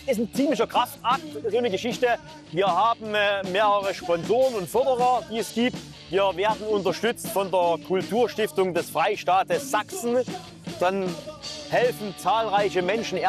ist ein ziemlicher Kraftakt, so eine Geschichte. Wir haben mehrere Sponsoren und Förderer, die es gibt. Wir werden unterstützt von der Kulturstiftung des Freistaates Sachsen. Dann helfen zahlreiche Menschen